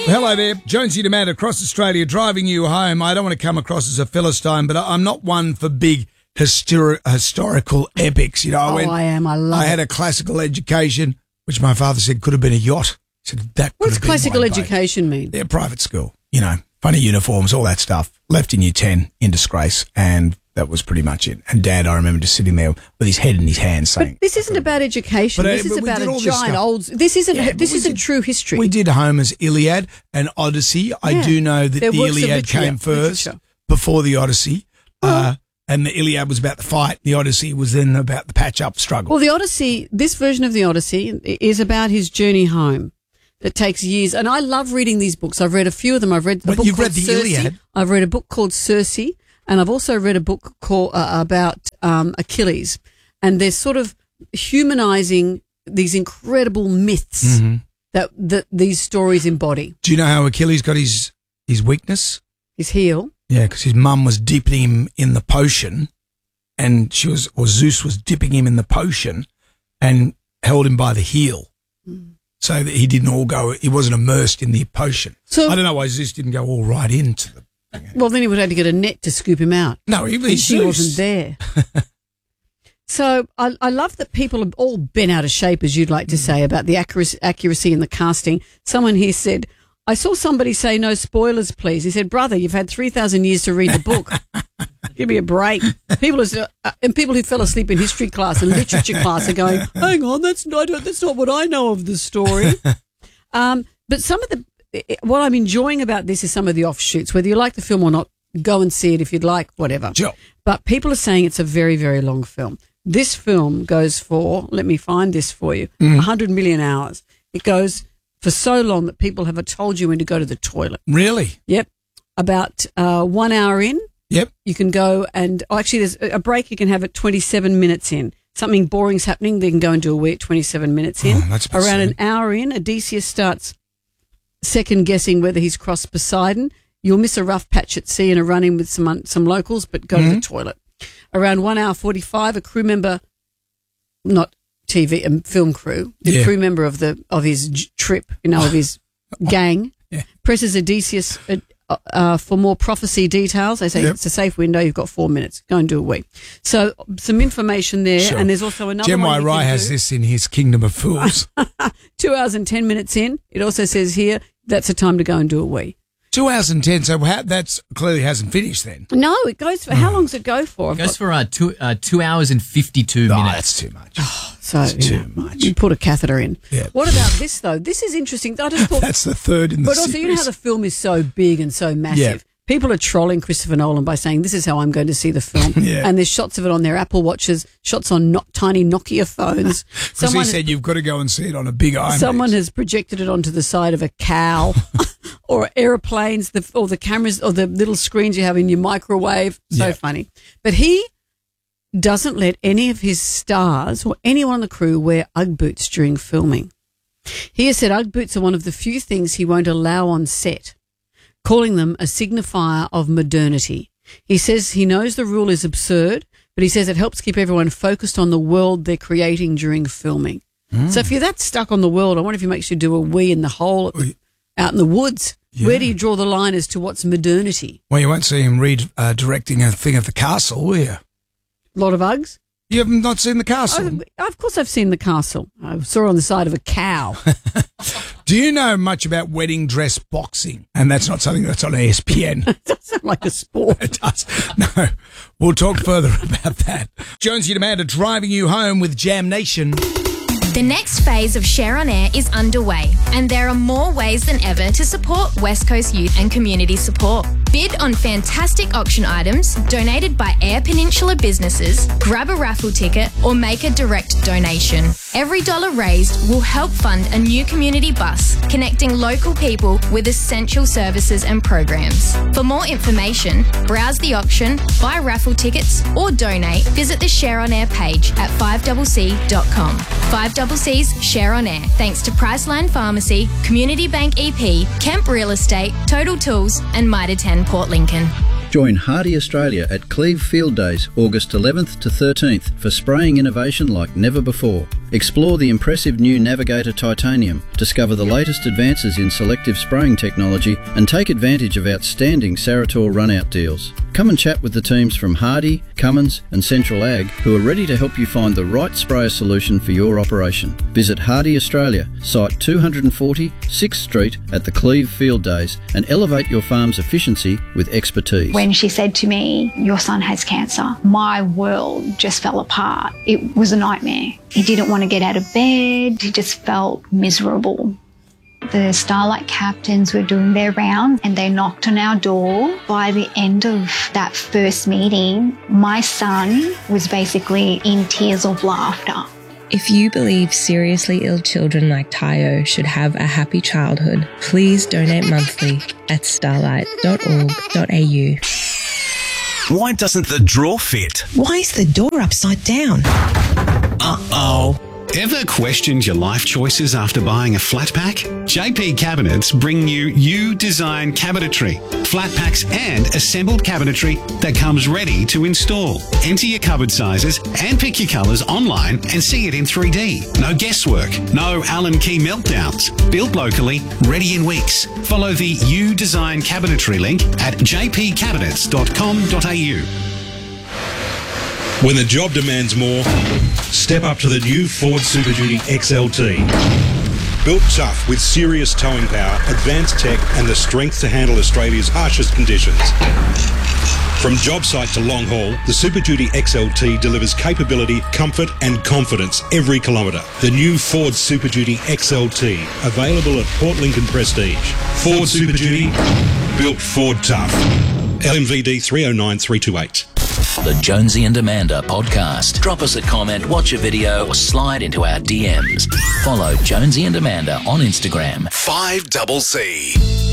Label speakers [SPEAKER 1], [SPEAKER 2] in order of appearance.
[SPEAKER 1] Hello there, Jonesy Demand across Australia, driving you home. I don't want to come across as a Philistine, but I'm not one for big historical epics. You know,
[SPEAKER 2] I am. I love it.
[SPEAKER 1] I had a classical education, which my father said could have been a yacht. He said that.
[SPEAKER 2] What does classical education mean?
[SPEAKER 1] Yeah, private school. You know, funny uniforms, all that stuff. Left in year 10 in disgrace, and that was pretty much it. And Dad, I remember just sitting there with his head in his hands saying,
[SPEAKER 2] but this isn't about education. This is about a giant old. This isn't true history.
[SPEAKER 1] We did Homer's Iliad and Odyssey. Yeah. I do know that the Iliad came first before the Odyssey. And the Iliad was about the fight. The Odyssey was then about the patch-up struggle.
[SPEAKER 2] Well, the Odyssey, this version of the Odyssey is about his journey home. That takes years. And I love reading these books. I've read a few of them. I've read a book called Circe. Iliad? I've read a book called Circe, and I've also read a book called about Achilles. And they're sort of humanizing these incredible myths that these stories embody.
[SPEAKER 1] Do you know how Achilles got his weakness?
[SPEAKER 2] His heel.
[SPEAKER 1] Yeah, because his mum was dipping him in the potion, and Zeus was dipping him in the potion and held him by the heel. So that he didn't he wasn't immersed in the potion. So I don't know why Zeus didn't go all right into the thing.
[SPEAKER 2] Well, then he would have to get a net to scoop him out.
[SPEAKER 1] No,
[SPEAKER 2] she wasn't there. So I love that people are all bent out of shape, as you'd like to say, about the accuracy in the casting. Someone here said, I saw somebody say, no spoilers, please. He said, brother, you've had 3,000 years to read the book. Give me a break. People who fell asleep in history class and literature class are going, hang on, that's not what I know of the story. But what I'm enjoying about this is some of the offshoots, whether you like the film or not, go and see it if you'd like, whatever.
[SPEAKER 1] Sure.
[SPEAKER 2] But people are saying it's a very, very long film. This film goes for, let me find this for you, 100 million hours. It goes for so long that people have told you when to go to the toilet.
[SPEAKER 1] Really?
[SPEAKER 2] Yep. About 1 hour in.
[SPEAKER 1] Yep. You
[SPEAKER 2] can go actually there's a break you can have at 27 minutes in. Something boring's happening, they can go and do a wee at 27 minutes in.
[SPEAKER 1] That's
[SPEAKER 2] around an hour in, Odysseus starts second guessing whether he's crossed Poseidon. You'll miss a rough patch at sea and a run in with some locals, but go to the toilet. Around 1 hour 45, a crew member, not TV and film crew, the crew member of his trip, of his gang, presses Odysseus for more prophecy details. They say it's a safe window. You've got 4 minutes. Go and do a wee. So some information there, and there's also another.
[SPEAKER 1] Gemini Rai has this in his Kingdom of Fools.
[SPEAKER 2] 2 hours and 10 minutes in. It also says here that's a time to go and do a wee.
[SPEAKER 1] 2 hours and 10. So that's clearly hasn't finished then.
[SPEAKER 2] No, it goes for how long does it go for?
[SPEAKER 3] It goes for 2 hours and 52 minutes.
[SPEAKER 1] That's too much.
[SPEAKER 2] That's
[SPEAKER 1] too much.
[SPEAKER 2] You put a catheter in.
[SPEAKER 1] Yeah.
[SPEAKER 2] What about this though? This is interesting. I just thought
[SPEAKER 1] that's the third in the series.
[SPEAKER 2] But also, you know how the film is so big and so massive. Yeah. People are trolling Christopher Nolan by saying this is how I'm going to see the film. And there's shots of it on their Apple Watches, shots on tiny Nokia phones.
[SPEAKER 1] Because he said you've got to go and see it on a big IMAX.
[SPEAKER 2] Someone has projected it onto the side of a cow or airplanes, or the cameras or the little screens you have in your microwave. So funny. But he doesn't let any of his stars or anyone on the crew wear Ugg boots during filming. He has said Ugg boots are one of the few things he won't allow on set, calling them a signifier of modernity. He says he knows the rule is absurd, but he says it helps keep everyone focused on the world they're creating during filming. So if you're that stuck on the world, I wonder if he makes you do a wee in the hole out in the woods. Yeah. Where do you draw the line as to what's modernity?
[SPEAKER 1] Well, you won't see him directing a thing of the castle, will you?
[SPEAKER 2] A lot of Uggs?
[SPEAKER 1] You have not seen the castle?
[SPEAKER 2] Of course I've seen the castle. I saw it on the side of a cow.
[SPEAKER 1] Do you know much about wedding dress boxing? And that's not something that's on ESPN.
[SPEAKER 2] It does sound like a sport.
[SPEAKER 1] It does. No, we'll talk further about that. Jonesy and Amanda driving you home with Jam Nation.
[SPEAKER 4] The next phase of Share on Air is underway, and there are more ways than ever to support West Coast youth and community support. Bid on fantastic auction items donated by Air Peninsula businesses, grab a raffle ticket, or make a direct donation. Every dollar raised will help fund a new community bus connecting local people with essential services and programs. For more information, browse the auction, buy raffle tickets, or donate, visit the Share on Air page at 5cc.com. 5cc's Share on Air, thanks to Priceline Pharmacy, Community Bank EP, Kemp Real Estate, Total Tools, and Mitre 10 Port Lincoln.
[SPEAKER 5] Join Hardy Australia at Cleve Field Days, August 11th to 13th for spraying innovation like never before. Explore the impressive new Navigator Titanium, discover the latest advances in selective spraying technology, and take advantage of outstanding Sarator run-out deals. Come and chat with the teams from Hardy, Cummins and Central Ag who are ready to help you find the right sprayer solution for your operation. Visit Hardy Australia, site 240 6th Street at the Cleve Field Days, and elevate your farm's efficiency with expertise.
[SPEAKER 6] When she said to me, "Your son has cancer," my world just fell apart. It was a nightmare. He didn't want to get out of bed. He just felt miserable. The Starlight captains were doing their round and they knocked on our door. By the end of that first meeting, my son was basically in tears of laughter.
[SPEAKER 7] If you believe seriously ill children like Tayo should have a happy childhood, please donate monthly at starlight.org.au.
[SPEAKER 8] Why doesn't the drawer fit?
[SPEAKER 9] Why is the door upside down?
[SPEAKER 8] Uh-oh.
[SPEAKER 10] Ever questioned your life choices after buying a flat pack? JP Cabinets bring you Design Cabinetry. Flat packs and assembled cabinetry that comes ready to install. Enter your cupboard sizes and pick your colours online and see it in 3D. No guesswork, no Allen key meltdowns. Built locally, ready in weeks. Follow the Design Cabinetry link at jpcabinets.com.au.
[SPEAKER 11] When the job demands more, step up to the new Ford Super Duty XLT. Built tough with serious towing power, advanced tech and the strength to handle Australia's harshest conditions. From job site to long haul, the Super Duty XLT delivers capability, comfort and confidence every kilometre. The new Ford Super Duty XLT, available at Port Lincoln Prestige. Ford Super Duty, built Ford tough. LMVD 309328.
[SPEAKER 12] The Jonesy and Amanda podcast. Drop us a comment, watch a video, or slide into our DMs. Follow Jonesy and Amanda on Instagram.
[SPEAKER 8] 5CC.